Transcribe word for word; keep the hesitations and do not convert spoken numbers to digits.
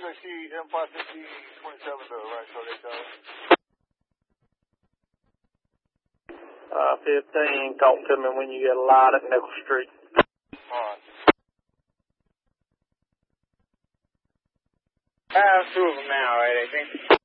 I see M five fifty twenty-seven to the right, so they tell us. Uh, fifteen, talk to me when you get a light at Nickel Street. Alright. I have two of them now, right, I think.